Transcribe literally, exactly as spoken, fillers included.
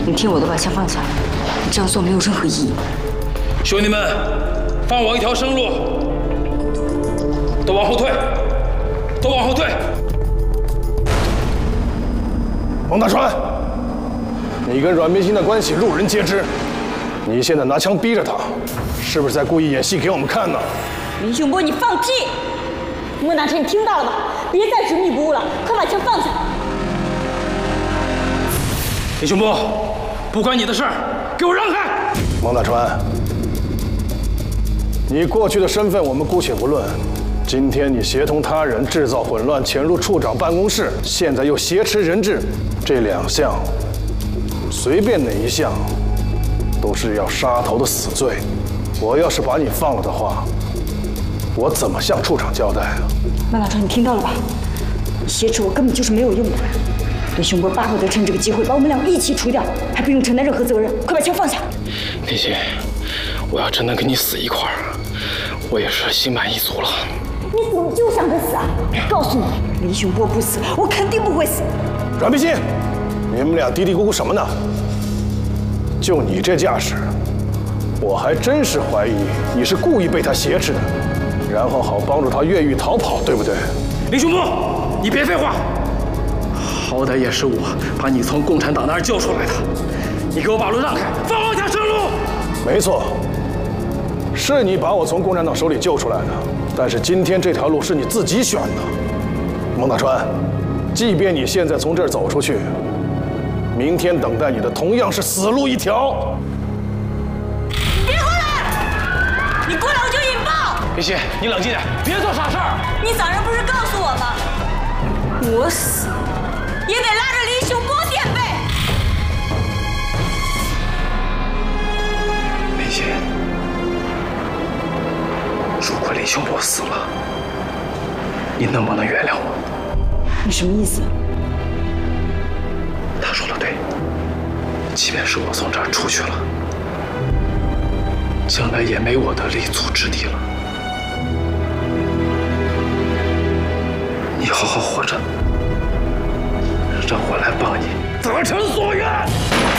你听我的，把枪放下，你这样做没有任何意义。 兄弟们，放我一条生路，都往后退，都往后退。 王大川，你跟阮明星的关系路人皆知，你现在拿枪逼着他，是不是在故意演戏给我们看呢？ 林雄波，你放屁！莫大川，你听到了吧？别再执迷不悟了，快把枪放下！ 林雄波，不关你的事儿，给我让开！ 王大川，你过去的身份我们姑且不论，今天你协同他人制造混乱，潜入处长办公室，现在又挟持人质，这两项，随便哪一项，都是要杀头的死罪。我要是把你放了的话，我怎么向处长交代啊？ 麦大川，你听到了吧？你挟持我根本就是没有用的。林雄波巴不得趁这个机会把我们两个一起除掉，还不用承担任何责任。快把枪放下！ 林心，我要真能跟你死一块儿，我也是心满意足了。 你怎么就想着死啊？告诉你， 林雄波不死，我肯定不会死。 阮碧心，你们俩嘀嘀咕咕什么呢？就你这架势，我还真是怀疑你是故意被他挟持的，然后好帮助他越狱逃跑，对不对？ 林雄波，你别废话，好歹也是我把你从共产党那儿救出来的，你给我把路让开，放我一条生路。 没错，是你把我从共产党手里救出来的，但是今天这条路是你自己选的，孟大川。即便你现在从这儿走出去，明天等待你的同样是死路一条。 别过来！你过来我就引爆！ 林心，你冷静点，别做傻事儿。 你早上不是告诉我吗？我死也得拉着林雄波垫背。 林心，如果林雄波死了，你能不能原谅我？ 你什么意思？ 他说的对，即便是我从这儿出去了，将来也没我的立足之地了。你好好活着，让我来帮你得偿所愿。